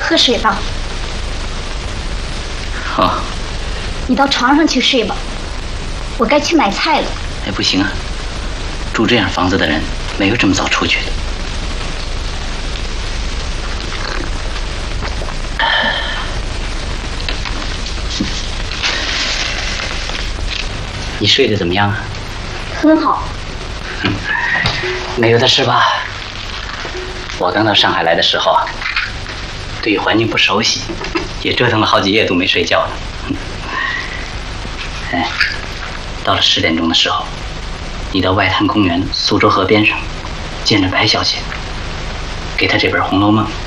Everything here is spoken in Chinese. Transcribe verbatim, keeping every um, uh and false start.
喝水吧。 好。 你到床上去睡吧，我该去买菜了。 哎，不行啊，住这样房子的人没有这么早出去的。你睡得怎么样啊？ 很好。 嗯，没有的事吧？我刚到上海来的时候啊，对于环境不熟悉，也折腾了好几夜都没睡觉呢。哎，到了十点钟的时候，你到外滩公园苏州河边上，见着白小姐，给她这本《红楼梦》，